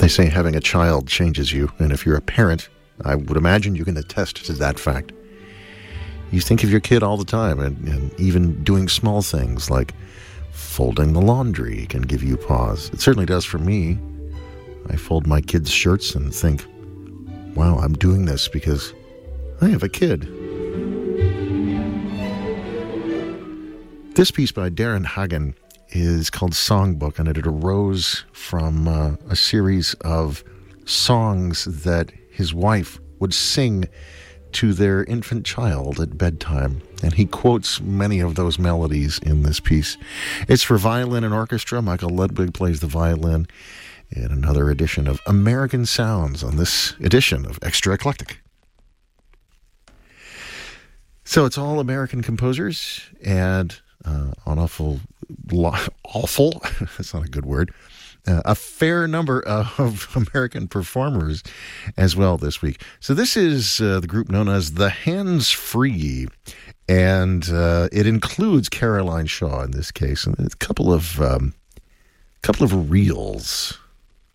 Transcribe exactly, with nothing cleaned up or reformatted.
They say having a child changes you, and if you're a parent, I would imagine you can attest to that fact. You think of your kid all the time, and, and even doing small things like folding the laundry can give you pause. It certainly does for me. I fold my kids' shirts and think, wow, I'm doing this because I have a kid. This piece by Darren Hagen is called Songbook, and it arose from uh, a series of songs that his wife would sing to their infant child at bedtime. And he quotes many of those melodies in this piece. It's for violin and orchestra. Michael Ludwig plays the violin in another edition of American Sounds on this edition of Extra Eclectic. So it's all American composers and uh, an awful, awful, that's not a good word, uh, a fair number of American performers as well this week. So this is uh, the group known as The Hands Free, and uh, it includes Caroline Shaw in this case, and a couple of um, couple of reels